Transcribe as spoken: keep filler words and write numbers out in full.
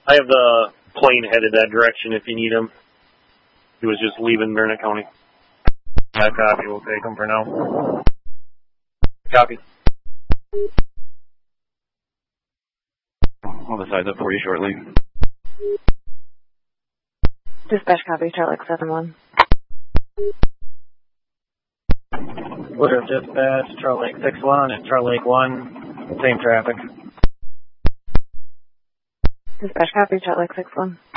I have the plane headed that direction if you need him. He was just leaving Burnett County. Yeah, copy. We'll take him for now. Copy. I'll decide that for you shortly. Dispatch copy, Charlie Lake seven one. Woodruff Dispatch, Charlie Lake six one and Charlie Lake one. Same traffic. Dispatch copy, Charlie Lake six one.